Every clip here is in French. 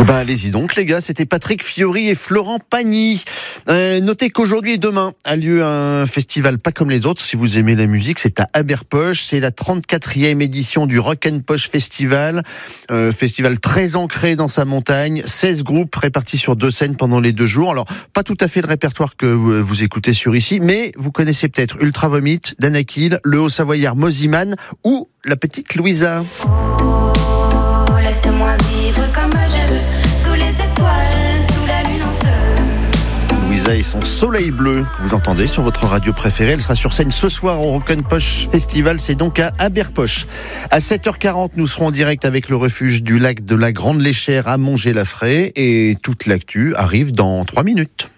Allez-y donc les gars, c'était Patrick Fiori et Florent Pagny. Notez qu'aujourd'hui et demain a lieu un festival pas comme les autres. Si vous aimez la musique, c'est à Habère-Poche. C'est la 34e édition du Rock and Poche Festival. Festival très ancré dans sa montagne. 16 groupes répartis sur 2 scènes pendant les 2 jours. Alors, pas tout à fait le répertoire que vous écoutez sur ici, mais vous connaissez peut-être Ultra Vomit, Danakil, le Haut-Savoyard Moziman ou la petite Louisa. Oh, laisse-moi vivre comme je veux, sous les étoiles, sous la lune en feu. Louisa et son soleil bleu, que vous entendez sur votre radio préférée. Elle sera sur scène ce soir au Rock and Poche Festival, c'est donc à Habère-Poche. À 7h40, nous serons en direct avec le refuge du lac de la Grande Léchère à Montgé-la-Fray. Et toute l'actu arrive dans 3 minutes.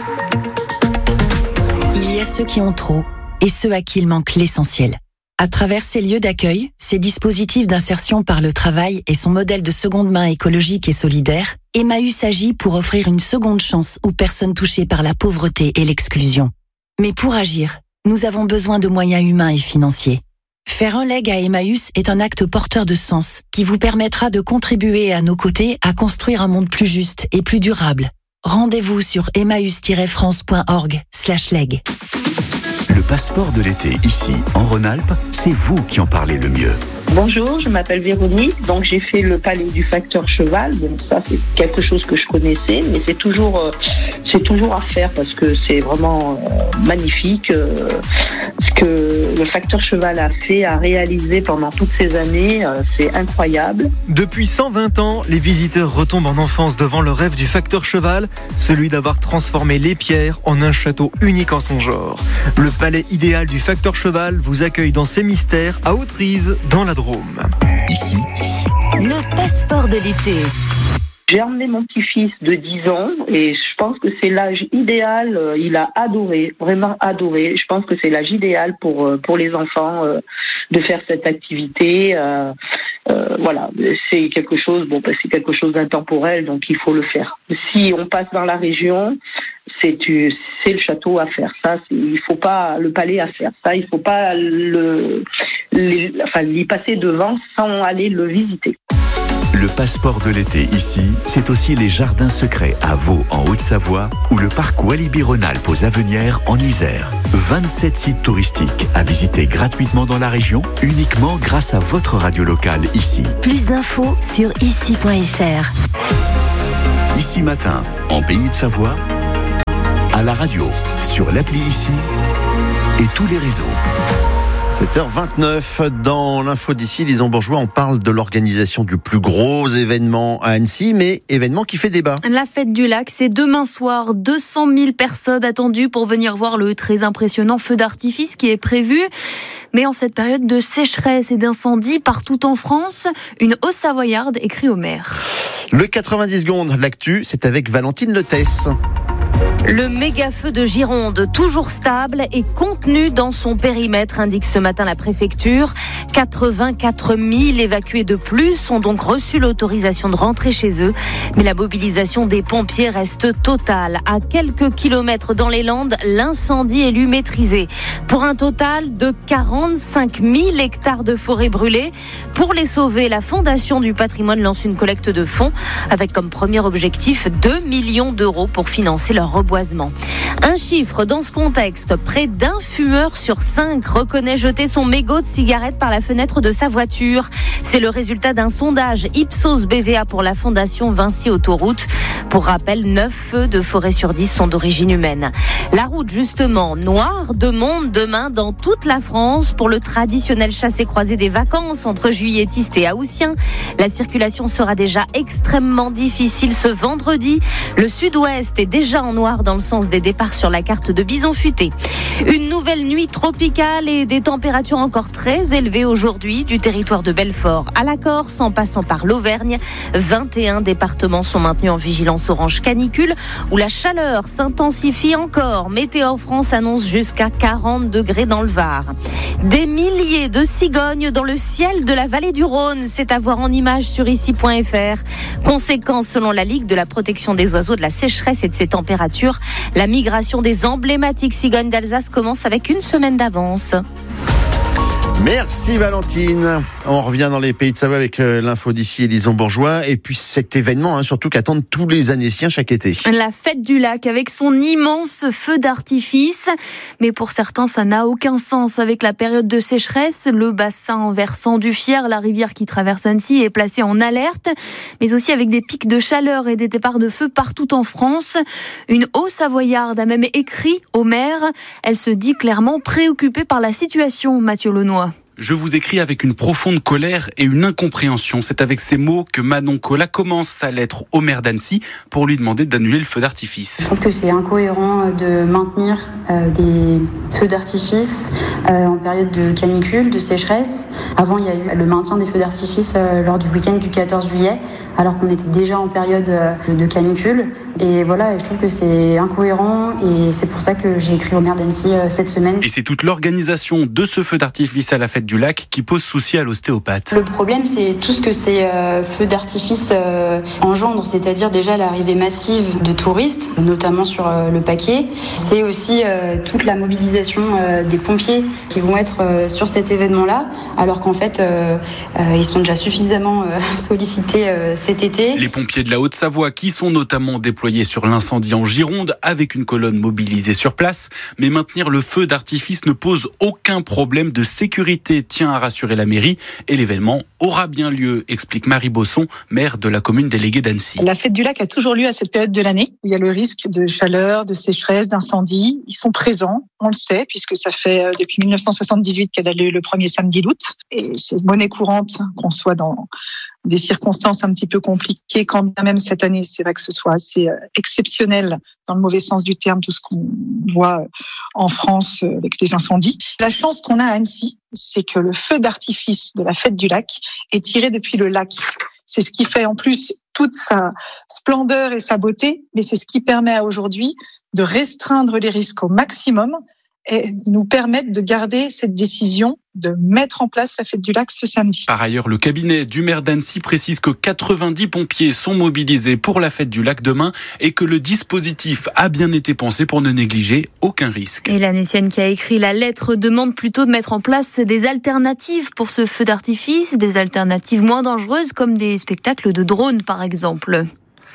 Il y a ceux qui ont trop et ceux à qui il manque l'essentiel. À travers ces lieux d'accueil, ces dispositifs d'insertion par le travail et son modèle de seconde main écologique et solidaire, Emmaüs agit pour offrir une seconde chance aux personnes touchées par la pauvreté et l'exclusion. Mais pour agir, nous avons besoin de moyens humains et financiers. Faire un leg à Emmaüs est un acte porteur de sens qui vous permettra de contribuer à nos côtés à construire un monde plus juste et plus durable. Rendez-vous sur emmaüs-france.org/leg. Le passeport de l'été, ici, en Rhône-Alpes, c'est vous qui en parlez le mieux. Bonjour, je m'appelle Véronique, donc j'ai fait le palais du facteur cheval, donc ça c'est quelque chose que je connaissais, mais c'est toujours à faire parce que c'est vraiment magnifique ce que le facteur cheval a réalisé pendant toutes ces années, c'est incroyable. Depuis 120 ans, les visiteurs retombent en enfance devant le rêve du facteur cheval, celui d'avoir transformé les pierres en un château unique en son genre. Le palais idéal du facteur cheval vous accueille dans ses mystères à Haute-Rive, dans la Drôme. Ici, Le passeport de l'été. J'ai emmené mon petit-fils de 10 ans et je pense que c'est l'âge idéal. Il a adoré, vraiment adoré. Je pense que c'est l'âge idéal pour les enfants de faire cette activité. Voilà, c'est quelque chose d'intemporel, donc il faut le faire. Si on passe dans la région, c'est le château à faire. Ça, il faut pas le palais à faire. Ça, il faut pas y passer devant sans aller le visiter. le passeport de l'été ici, c'est aussi les jardins secrets à Vaux en Haute-Savoie ou le parc Walibi-Rhône-Alpes aux Avenières en Isère. 27 sites touristiques à visiter gratuitement dans la région, uniquement grâce à votre radio locale ici. Plus d'infos sur ici.fr. Ici matin, en Pays de Savoie, à la radio, sur l'appli ici et tous les réseaux. 7h29 dans l'info d'ici, Lison Bourgeois, on parle de l'organisation du plus gros événement à Annecy, mais événement qui fait débat. La fête du lac, c'est demain soir. 200 000 personnes attendues pour venir voir le très impressionnant feu d'artifice qui est prévu. Mais en cette période de sécheresse et d'incendie partout en France, une Haut-Savoyarde écrit au maire. Le 90 secondes, l'actu, c'est avec Valentine Letès. Le méga-feu de Gironde, toujours stable et contenu dans son périmètre, indique ce matin la préfecture. 84 000 évacués de plus ont donc reçu l'autorisation de rentrer chez eux. Mais la mobilisation des pompiers reste totale. À quelques kilomètres dans les Landes, l'incendie est lui maîtrisé. Pour un total de 45 000 hectares de forêt brûlée. Pour les sauver, la Fondation du patrimoine lance une collecte de fonds avec comme premier objectif 2 millions d'euros pour financer leur reboisement. Un chiffre dans ce contexte, près d'un fumeur sur 5 reconnaît jeter son mégot de cigarette par la fenêtre de sa voiture. C'est le résultat d'un sondage Ipsos BVA pour la Fondation Vinci Autoroute. Pour rappel, 9 feux de forêt sur 10 sont d'origine humaine. La route justement, noire de monde demain dans toute la France pour le traditionnel chassé-croisé des vacances entre juilletistes et haussiens. La circulation sera déjà extrêmement difficile ce vendredi. Le sud-ouest est déjà en noir dans le sens des départs sur la carte de Bison Futé. Une nouvelle nuit tropicale et des températures encore très élevées aujourd'hui du territoire de Belfort à la Corse en passant par l'Auvergne. 21 départements sont maintenus en vigilance orange canicule où la chaleur s'intensifie encore. Météo France annonce jusqu'à 40 degrés dans le Var. Des milliers de cigognes dans le ciel de la vallée du Rhône, c'est à voir en images sur ici.fr. Conséquence selon la Ligue de la protection des oiseaux de la sécheresse et de ses températures, la migration des emblématiques cigognes d'Alsace commence avec une semaine d'avance. Merci Valentine. On revient dans les pays de Savoie avec l'info d'ici Élison Bourgeois et puis cet événement surtout qu'attendent tous les Annéciens chaque été. La fête du lac avec son immense feu d'artifice. Mais pour certains, ça n'a aucun sens avec la période de sécheresse. Le bassin versant du Fier, la rivière qui traverse Annecy, est placé en alerte. Mais aussi avec des pics de chaleur et des départs de feu partout en France. Une Haut-Savoyarde a même écrit au maire. Elle se dit clairement préoccupée par la situation, Mathieu Launois. Je vous écris avec une profonde colère et une incompréhension. C'est avec ces mots que Manon Collat commence sa lettre au maire d'Annecy pour lui demander d'annuler le feu d'artifice. Je trouve que c'est incohérent de maintenir des feux d'artifice en période de canicule, de sécheresse. Avant, il y a eu le maintien des feux d'artifice lors du week-end du 14 juillet, alors qu'on était déjà en période de canicule. Et voilà, je trouve que c'est incohérent et c'est pour ça que j'ai écrit au maire d'Annecy cette semaine. Et c'est toute l'organisation de ce feu d'artifice à la fête du lac qui pose souci à l'ostéopathe. Le problème, c'est tout ce que ces feux d'artifice engendrent, c'est-à-dire déjà l'arrivée massive de touristes, notamment sur le Paquier. C'est aussi toute la mobilisation des pompiers qui vont être sur cet événement-là, alors qu'en fait, ils sont déjà suffisamment sollicités cet été. Les pompiers de la Haute-Savoie qui sont notamment déployés sur l'incendie en Gironde avec une colonne mobilisée sur place. Mais maintenir le feu d'artifice ne pose aucun problème de sécurité, tient à rassurer la mairie. Et l'événement aura bien lieu, explique Marie Bosson, maire de la commune déléguée d'Annecy. La fête du lac a toujours lieu à cette période de l'année. Il y a le risque de chaleur, de sécheresse, d'incendie. Ils sont présents, on le sait, puisque ça fait depuis 1978 qu'elle a lieu le premier samedi d'août. Et c'est monnaie courante qu'on soit dans des circonstances un petit peu compliquées, quand bien même cette année, c'est vrai que ce soit assez exceptionnel dans le mauvais sens du terme, tout ce qu'on voit en France avec les incendies. La chance qu'on a à Annecy, c'est que le feu d'artifice de la fête du lac est tiré depuis le lac. C'est ce qui fait en plus toute sa splendeur et sa beauté, mais c'est ce qui permet aujourd'hui de restreindre les risques au maximum et nous permettre de garder cette décision de mettre en place la fête du lac ce samedi. Par ailleurs, le cabinet du maire d'Annecy précise que 90 pompiers sont mobilisés pour la fête du lac demain et que le dispositif a bien été pensé pour ne négliger aucun risque. Et l'Annécienne qui a écrit la lettre demande plutôt de mettre en place des alternatives pour ce feu d'artifice, des alternatives moins dangereuses comme des spectacles de drones par exemple.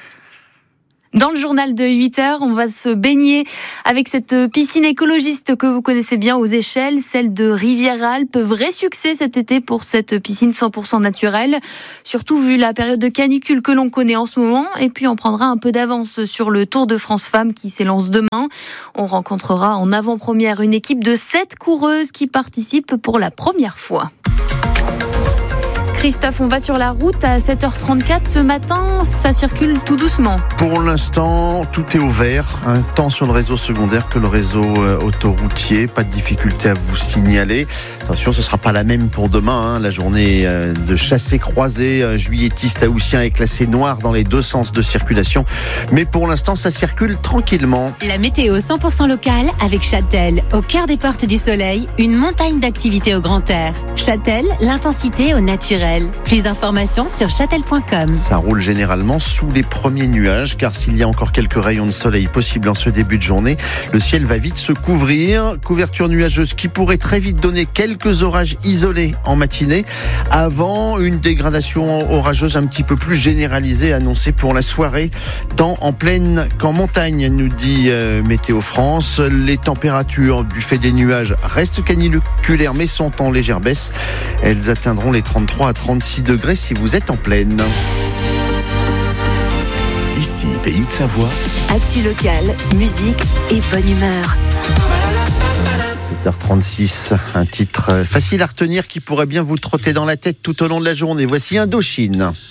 Dans le journal de 8h, on va se baigner avec cette piscine écologiste que vous connaissez bien aux Échelles, celle de Rivière-Alpes. Vrai succès cet été pour cette piscine 100% naturelle, surtout vu la période de canicule que l'on connaît en ce moment. Et puis on prendra un peu d'avance sur le Tour de France Femmes qui s'élance demain. On rencontrera en avant-première une équipe de 7 coureuses qui participent pour la première fois. Christophe, on va sur la route à 7h34 ce matin, ça circule tout doucement. Pour l'instant, tout est au vert, tant sur le réseau secondaire que le réseau autoroutier, pas de difficulté à vous signaler. Attention, ce ne sera pas la même pour demain, la journée de chassé-croisé juillettiste haussien est classée noire dans les deux sens de circulation. Mais pour l'instant, ça circule tranquillement. La météo 100% locale avec Châtel, au cœur des portes du soleil, une montagne d'activités au grand air. Châtel, l'intensité au naturel. Plus d'informations sur châtel.com. Ça roule généralement sous les premiers nuages, car s'il y a encore quelques rayons de soleil possibles en ce début de journée, le ciel va vite se couvrir. Couverture nuageuse qui pourrait très vite donner quelques orages isolés en matinée, avant une dégradation orageuse un petit peu plus généralisée annoncée pour la soirée, tant en plaine qu'en montagne, nous dit Météo France. Les températures du fait des nuages restent caniculaires mais sont en légère baisse. Elles atteindront les 33 à 36 degrés si vous êtes en plaine. Ici, Pays de Savoie. Actu locale, musique et bonne humeur. 7h36, un titre facile à retenir qui pourrait bien vous trotter dans la tête tout au long de la journée. Voici Indochine.